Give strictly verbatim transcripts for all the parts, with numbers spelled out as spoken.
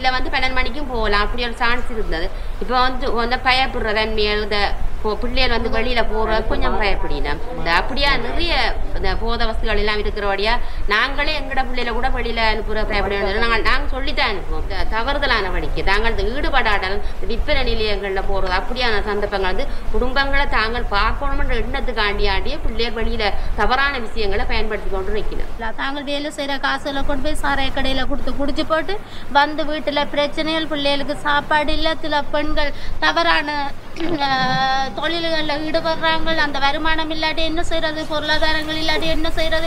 இல்லை வந்து பன்னெண்டு மணிக்கும் போகலாம் அப்படி ஒரு சான்ஸ் இருந்தது. இப்போ வந்து வந்து பயப்படுற தன்மையில் இந்த பிள்ளைகள் வந்து வெளியில் போகிற கொஞ்சம் பயப்படினோம். இந்த அப்படியா நிறைய இந்த போத வசதிகள் எல்லாம் இருக்கிறபடியா நாங்களே எங்கட பிள்ளையில கூட வெளியில் அனுப்புகிற பயப்பட நாங்கள் நாங்கள் சொல்லித்தான் அனுப்புவோம். இந்த தவறுதலான படிக்க தாங்கள் இந்த ஈடுபாடாடல் விற்பனை நிலையங்களில் போகிறது அப்படியான சந்தர்ப்பங்கள் வந்து குடும்பங்களை தாங்கள் பார்க்கணுன்ற எண்ணத்துக்காண்டி ஆண்டிய பிள்ளைகள் வெளியில் தவறான விஷயங்களை பயன்படுத்தி கொண்டு நிற்கணும். தாங்கள் வேலை செய்கிற காசுல கொண்டு போய் சாராய கடையில் கொடுத்து குடிச்சு போட்டு வந்து வீட்டில் பிரச்சனைகள், பிள்ளைகளுக்கு சாப்பாடு இல்லை, சில பெண்கள் தவறான தொழில்களில் ஈடுபடுறாங்க. அந்த வருமானம் இல்லாட்டி என்ன செய்யறது, பொருளாதாரங்கள் இல்லாட்டி என்ன செய்யறது?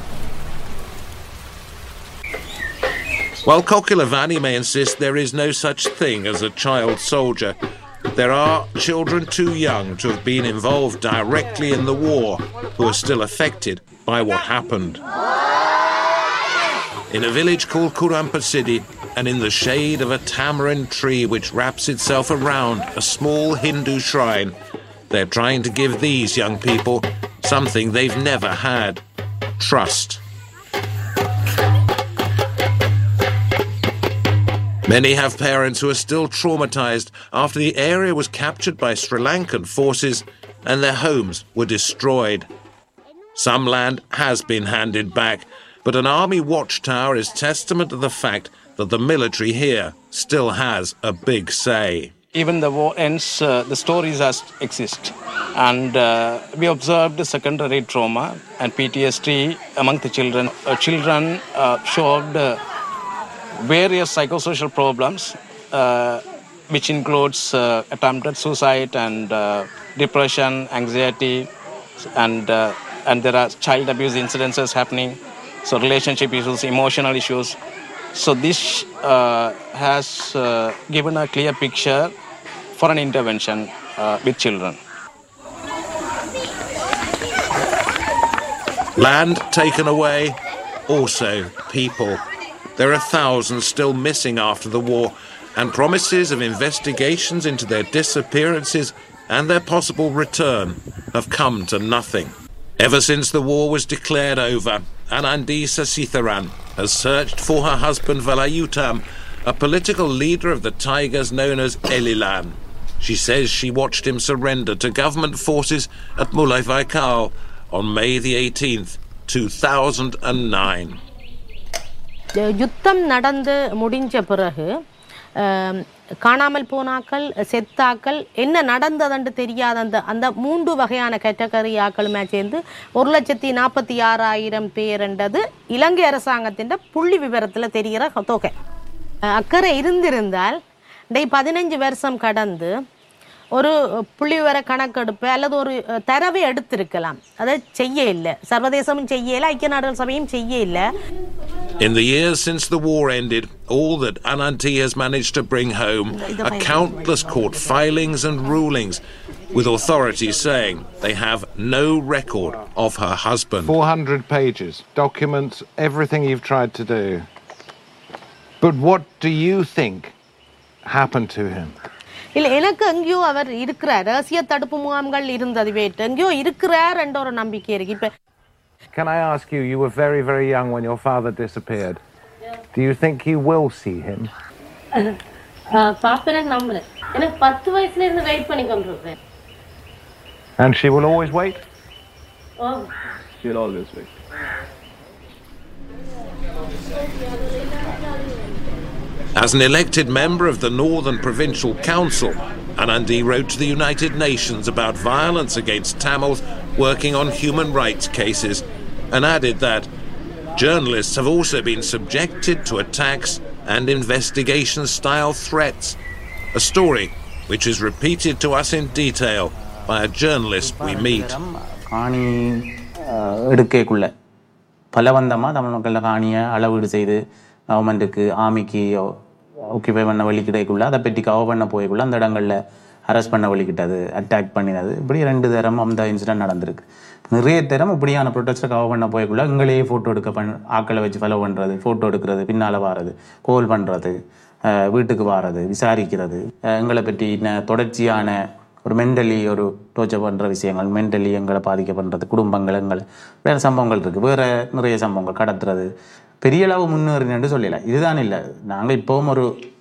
While Kokilavani may insist there is no such thing as a child soldier, there are children too young to have been involved directly in the war who are still affected by what happened. In a village called Kurampasidi, and in the shade of a tamarind tree which wraps itself around a small Hindu shrine, they're trying to give these young people something they've never had: trust. Many have parents who are still traumatized after the area was captured by Sri Lankan forces and their homes were destroyed. Some land has been handed back, but an army watchtower is testament to the fact that the military here still has a big say. Even the war ends, uh, the stories as exist. And uh, we observed secondary trauma and P T S D among the children. Uh, children uh, showed uh, various psychosocial problems, uh, which includes uh, attempted suicide and uh, depression, anxiety, and, uh, and there are child abuse incidences happening. So relationship issues, emotional issues. So this uh, has uh, given a clear picture for an intervention uh, with children. Land taken away, also people. There are thousands still missing after the war, and promises of investigations into their disappearances and their possible return have come to nothing. Ever since the war was declared over, Anandi Sasitharan has searched for her husband Velayutham, a political leader of the Tigers known as Elilan. She says she watched him surrender to government forces at Mullaivaikkal on May the eighteenth, two thousand nine. யுத்தம் நடந்து முடிஞ்ச பிறகு காணாமல் போனாக்கள், செத்தாக்கள், என்ன நடந்ததுன்னு தெரியாத அந்த அந்த மூன்று வகையான கேட்டகரி ஆக்களுமே சேர்ந்து ஒரு லட்சத்தி நாற்பத்தி ஆறாயிரம் பேர்ன்றது இலங்கை அரசாங்கத்தின் புள்ளி விவரத்தில் தெரிகிற தொகை. அக்கறை இருந்திருந்தால் டை பதினஞ்சு வருஷம் கடந்து ஒரு புள்ளி விவர கணக்கெடுப்பு அல்லது ஒரு தரவை எடுத்திருக்கலாம். அதை செய்ய இல்லை, சர்வதேசமும் செய்ய இல்லை, ஐக்கிய நாடுகள் சபையும் செய்ய இல்லை. In the years since the war ended, all that Ananti has managed to bring home are countless court filings and rulings, with authorities saying they have no record of her husband. four hundred pages, documents, everything you've tried to do. But what do you think happened to him? இல்லை, எனக்கு எங்கேயோ அவர் இருக்கிறார், ரகசிய தடுப்பு முகாம்கள் இருந்தது, வேட்டு எங்கேயோ இருக்கிறார் என்ற ஒரு நம்பிக்கை இருக்கு. இப்போ Can I ask you, you were very, very young when your father disappeared. Yeah. Do you think you will see him? பாப்பா எனக்கு நம்பல. எனக்கு பத்து வயசுல இருந்து வெயிட் பண்ணி கொண்டிருக்கேன். And she will always wait? Oh. She'll always wait. As an elected member of the Northern Provincial Council, Anandi wrote to the United Nations about violence against Tamils working on human rights cases, and added that journalists have also been subjected to attacks and investigation-style threats, a story which is repeated to us in detail by a journalist we meet. காணி எடுக்கக்குள்ள பலவந்தமாக தமிழ் மக்களில் காணியை அளவீடு செய்து கவர்மெண்ட்டுக்கு ஆமிக்கு ஆக்கிபை பண்ண வழிக்கிடைக்குள்ள அதை பற்றி கவர் பண்ண போய்க்குள்ள அந்த இடங்களில் அரெஸ்ட் பண்ண வழிக்கிட்டது, அட்டாக் பண்ணினது, இப்படி ரெண்டு தரம் அந்த இன்சிடென்ட் நடந்திருக்கு. நிறைய தரம் இப்படியான ப்ரொட்டஸ்ட்டை கவர் பண்ண போய்க்குள்ள எங்களையே ஃபோட்டோ எடுக்க பண் ஆக்களை வச்சு ஃபாலோ பண்ணுறது, ஃபோட்டோ எடுக்கிறது, பின்னால் வாரது, கோல் பண்ணுறது, வீட்டுக்கு வாரது, விசாரிக்கிறது, எங்களை பற்றி தொடர்ச்சியான ஒரு மென்டலி ஒரு டோர்ச்சர் பண்ணுற விஷயங்கள், மென்டலி எங்களை பாதிக்க பண்ணுறது, குடும்பங்கள், எங்களை வேறு சம்பவங்கள் இருக்குது, வேறு நிறைய சம்பவங்கள் கடத்துறது, பெரிய அளவு முன்னேறினு சொல்லலை. இதுதான் இல்லை, நாங்கள் இப்போவும் ஒரு